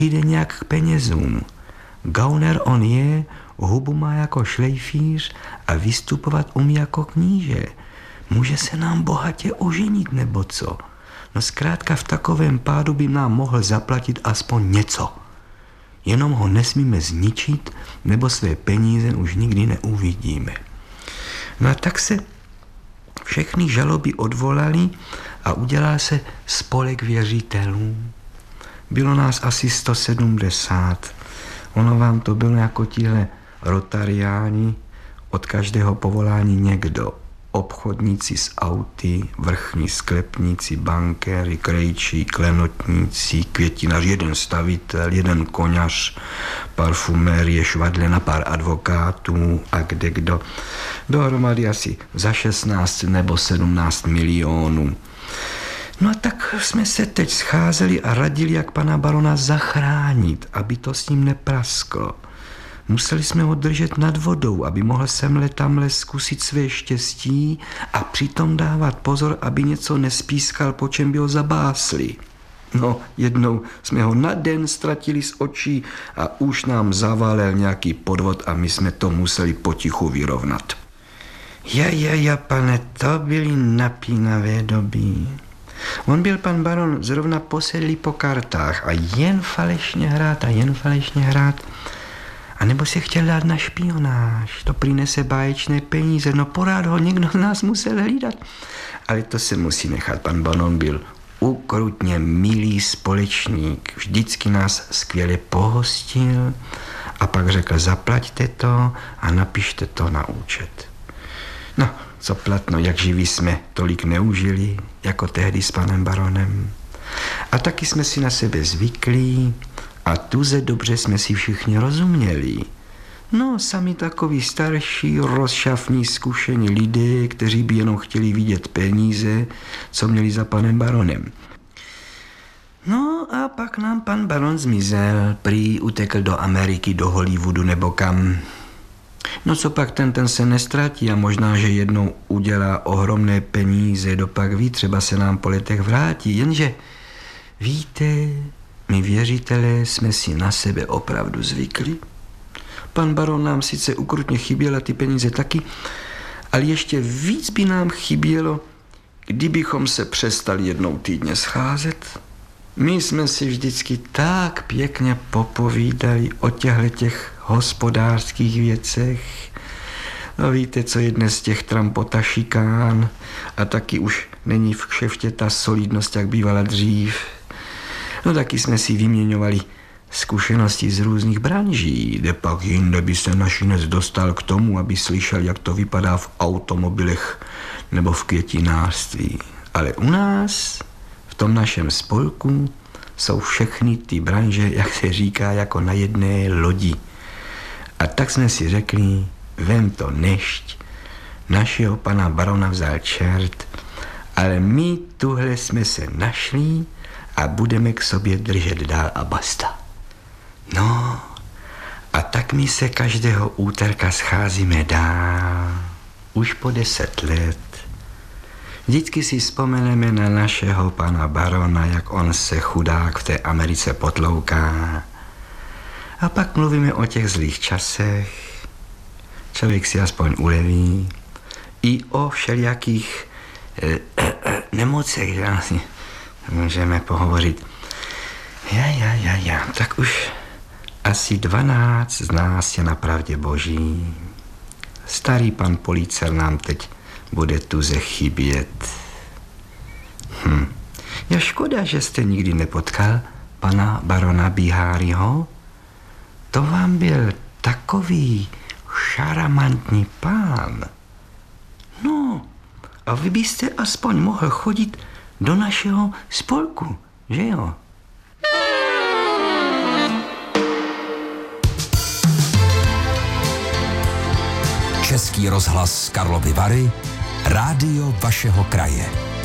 jde nějak k penězům. Gauner on je, hubu má jako šlejfíř a vystupovat umí jako kníže. Může se nám bohatě oženit, nebo co? No zkrátka v takovém pádu by nám mohl zaplatit aspoň něco. Jenom ho nesmíme zničit, nebo své peníze už nikdy neuvidíme. No a tak se všechny žaloby odvolali a udělal se spolek věřitelů. Bylo nás asi 170. Ono vám to bylo jako tihle rotariáni, od každého povolání někdo. Obchodníci s auty, vrchní sklepníci, bankéři, krejčí, klenotníci, květinař, jeden stavitel, jeden koňař, parfumérie, švadlena, pár advokátů a kdekdo. Dohromady asi za 16 nebo 17 milionů. No a tak jsme se teď scházeli a radili, jak pana barona zachránit, aby to s ním neprasklo. Museli jsme ho držet nad vodou, aby mohl semhle tamhle zkusit své štěstí a přitom dávat pozor, aby něco nespískal, po čem by ho zabásli. No, jednou jsme ho na den ztratili z očí a už nám zaválel nějaký podvod a my jsme to museli potichu vyrovnat. Ja, pane, to byly napínavé doby. On byl pan baron zrovna posedlý po kartách a jen falešně hrát. A nebo se chtěl dát na špionáž, to přinese báječné peníze, no porád ho někdo z nás musel hlídat. Ale to se musí nechat, pan baron byl ukrutně milý společník, vždycky nás skvěle pohostil a pak řekl, zaplaťte to a napište to na účet. No, co platno, jak živí jsme tolik neužili, jako tehdy s panem baronem. A taky jsme si na sebe zvykli a tuze dobře jsme si všichni rozuměli. No, sami takoví starší, rozšafní, zkušení lidé, kteří by jenom chtěli vidět peníze, co měli za panem baronem. No a pak nám pan baron zmizel, prý utekl do Ameriky, do Hollywoodu nebo kam. No co pak ten se nestratí a možná, že jednou udělá ohromné peníze, dopak ví, třeba se nám po letech vrátí, jenže víte, my věřitelé jsme si na sebe opravdu zvykli. Pan baron nám sice ukrutně chyběl a ty peníze taky, ale ještě víc by nám chybělo, kdybychom se přestali jednou týdně scházet. My jsme si vždycky tak pěkně popovídali o těch hospodářských věcech. No víte, co je dnes těch trampota šikán a taky už není v kšeftě ta solidnost, jak bývala dřív. No taky jsme si vyměňovali zkušenosti z různých branží, kde pak jinde by se našinec dostal k tomu, aby slyšel, jak to vypadá v automobilech nebo v květinářství. Ale u nás, v tom našem spolku, jsou všechny ty branže, jak se říká, jako na jedné lodi. A tak jsme si řekli, vem to nešť, našeho pana barona vzal čert, ale my tuhle jsme se našli a budeme k sobě držet dál a basta. No, a tak my se každého úterka scházíme dál, už po 10 let. Vždycky si vzpomeneme na našeho pana barona, jak on se chudák v té Americe potlouká. A pak mluvíme o těch zlých časech, člověk si aspoň uleví, i o všelijakých nemocech, že asi můžeme pohovořit. Tak už asi 12 z nás je na pravdě boží. Starý pan Polícer nám teď bude tuze chybět. Je škoda, že jste nikdy nepotkal pana barona Biháriho. To vám byl takový šaramantní pán. No, a vy byste aspoň mohl chodit do našeho spolku, že jo? Český rozhlas Karlovy Vary, rádio vašeho kraje.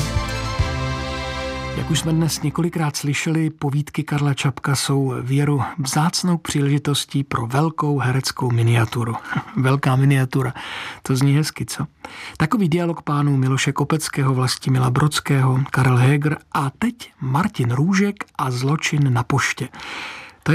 Jak už jsme dnes několikrát slyšeli, povídky Karla Čapka jsou věru vzácnou příležitostí pro velkou hereckou miniaturu. Velká miniatura, to zní hezky, co? Takový dialog pánů Miloše Kopeckého, Vlastimila Brodského, Karel Heger a teď Martin Růžek a Zločin na poště.